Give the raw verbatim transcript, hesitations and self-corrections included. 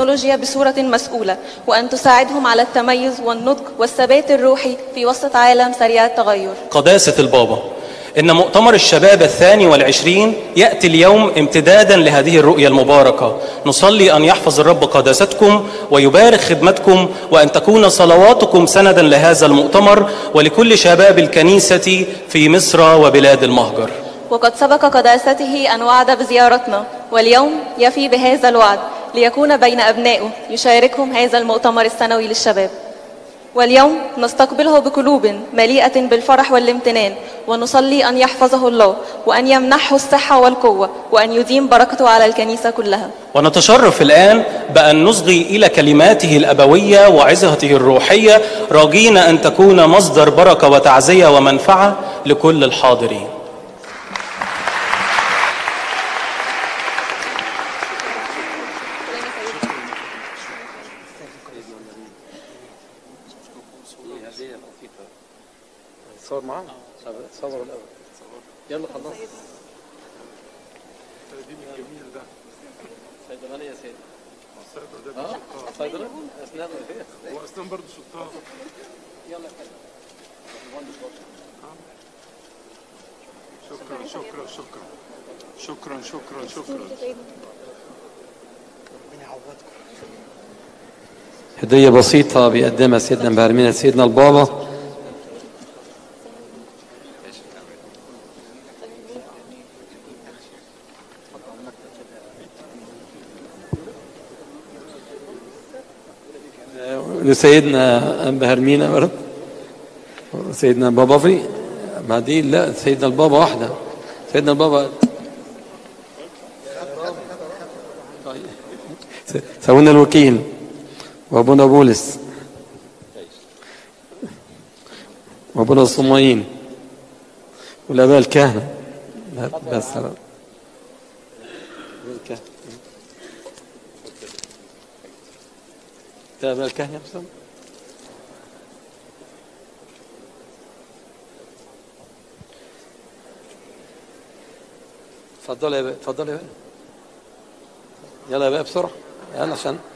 التكنولوجيا بصورة مسؤولة، وأن تساعدهم على التميز والنضج والثبات الروحي في وسط عالم سريع التغير. قداسة البابا، إن مؤتمر الشباب الثاني والعشرين يأتي اليوم امتدادا لهذه الرؤية المباركة. نصلي أن يحفظ الرب قداستكم ويبارك خدمتكم، وأن تكون صلواتكم سندا لهذا المؤتمر ولكل شباب الكنيسة في مصر وبلاد المهجر. وقد سبق قداسته أن وعد بزيارتنا، واليوم يفي بهذا الوعد ليكون بين أبنائه يشاركهم هذا المؤتمر السنوي للشباب. واليوم نستقبله بقلوب مليئة بالفرح والامتنان، ونصلي أن يحفظه الله وأن يمنحه الصحة والقوة، وأن يديم بركته على الكنيسة كلها. ونتشرف الآن بأن نصغي إلى كلماته الأبوية وعظته الروحية، راجين أن تكون مصدر بركة وتعزية ومنفعة لكل الحاضرين. صور معاهم صور الأول. يلا خلاص. الجميل ده صيدلانية يا سيدي. اه صيدلة أسنان وأسنان برضه شطها. يلا شكرا شكرا شكرا شكرا شكرا شكرا. هدية بسيطة بيقدمها سيدنا بهرمينا سيدنا البابا. لسيدنا بهرمينا برد، سيدنا بابا في بعدين. لا سيدنا البابا واحدة، سيدنا البابا سوينا الوكيل وابونا بولس وابونا الصمايين والاباء الكهنة. بس تابع الكهنة بسم تفضل يا بقى، تفضل يا بقى، يلا يا بقى بسرعة، يلا عشان